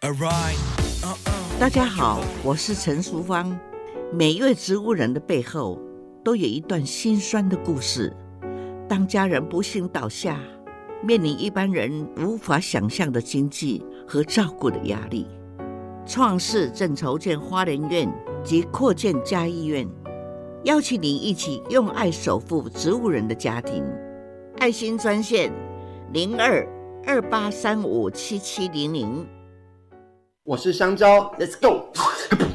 大家好，我是陈淑芳。每一位植物人的背后都有一段心酸的故事。当家人不幸倒下，面临一般人无法想象的经济和照顾的压力，创世正筹建花莲院及扩建嘉义院，邀请您一起用爱守护植物人的家庭。爱心专线02-2835-7700。 我是香蕉 ，Let's go。